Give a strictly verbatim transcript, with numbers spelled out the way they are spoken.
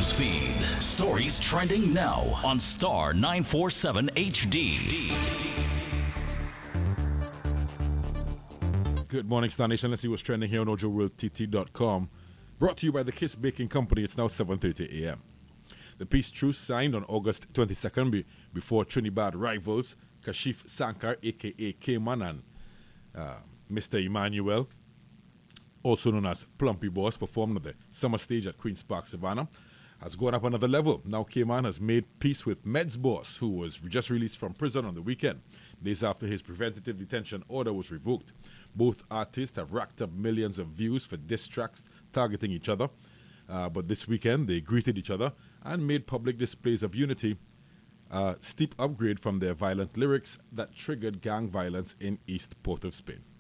news feed. Stories trending now on Star nine forty-seven H D. Good morning, Star Nation. Let's see what's trending here on ojo world t t dot com. Brought to you by the Kiss Baking Company. It's now seven thirty a m The peace truce signed on August twenty-second be- before Trinidad rivals Kashif Sankar, a k a. K-Man, and uh, Mister Emmanuel, also known as Plumpy Boss, performed on the summer stage at Queen's Park, Savannah, has gone up another level. Now K-Man has made peace with Meds Boss, who was just released from prison on the weekend, days after his preventative detention order was revoked. Both artists have racked up millions of views for diss tracks targeting each other, uh, but this weekend they greeted each other and made public displays of unity, a steep upgrade from their violent lyrics that triggered gang violence in East Port of Spain.